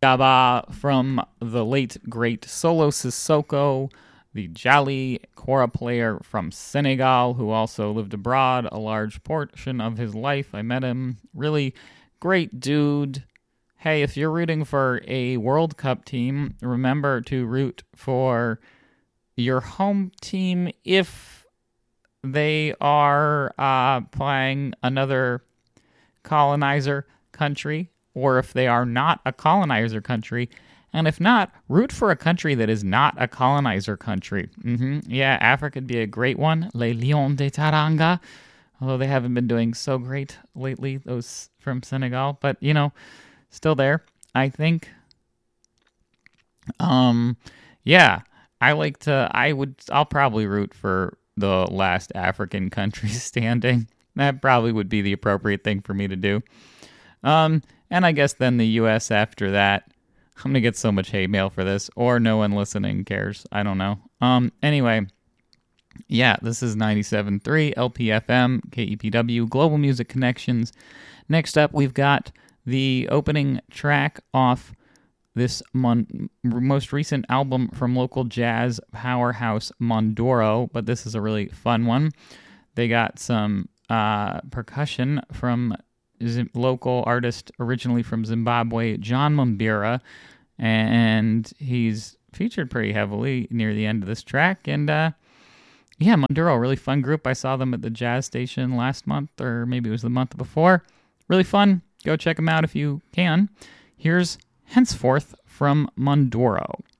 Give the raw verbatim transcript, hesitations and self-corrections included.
Gaba from the late great Solo Sissoko, the Jali Kora player from Senegal, who also lived abroad a large portion of his life. I met him. Really great dude. Hey, if you're rooting for a World Cup team, remember to root for your home team if they are uh, playing another colonizer country, or if they are not a colonizer country. And if not, root for a country that is not a colonizer country. Mm-hmm. Yeah, Africa would be a great one. Les Lions de Taranga. Although they haven't been doing so great lately, those from Senegal. But, you know, still there, I think. Um, yeah, I like to, I would, I'll probably root for the last African country standing. That probably would be the appropriate thing for me to do. Um, and I guess then the U S after that. I'm going to get so much hate mail for this, or no one listening cares. I don't know. Um, anyway, yeah, this is ninety-seven point three L P F M, K E P W, Global Music Connections. Next up, we've got the opening track off this mon- most recent album from local jazz powerhouse Mondoro, but this is a really fun one. They got some uh, percussion from Z- local artist originally from Zimbabwe, John Mumbira, and he's featured pretty heavily near the end of this track. And uh, yeah, Mondoro, really fun group. I saw them at the jazz station last month, or maybe it was the month before. Really fun. Go check them out if you can. Here's Henceforth from Mondoro.